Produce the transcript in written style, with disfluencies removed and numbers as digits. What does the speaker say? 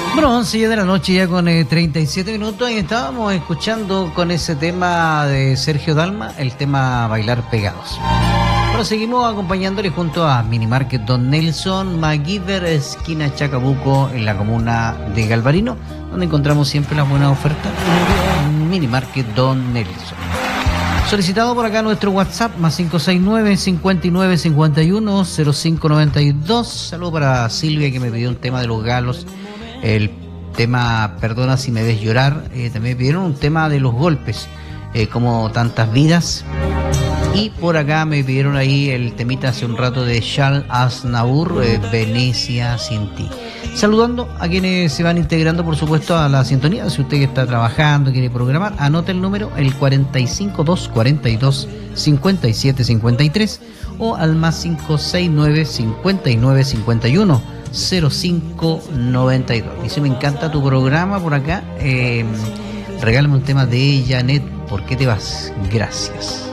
Bueno, 11 de la noche ya con 37 minutos y estábamos escuchando con ese tema de Sergio Dalma, el tema Bailar Pegados. Bueno, seguimos acompañándole junto a Minimarket Don Nelson, MacGyver, esquina Chacabuco, en la comuna de Galvarino, donde encontramos siempre las buenas ofertas. Minimarket Don Nelson. Solicitado por acá nuestro WhatsApp, más 569-5951-0592. Saludo para Silvia, que me pidió un tema de los galos. El tema Perdona si me ves llorar. También pidieron un tema de los golpes, como tantas vidas. Y por acá me pidieron ahí el temita hace un rato de Charles Aznavour, Venecia sin ti. Saludando a quienes se van integrando, por supuesto, a la sintonía. Si usted que está trabajando, quiere programar, anote el número, el 45242-5753, o al más 569-5951-0592. Dice, me encanta tu programa por acá. Regálame un tema de Janet, ¿por qué te vas? Gracias.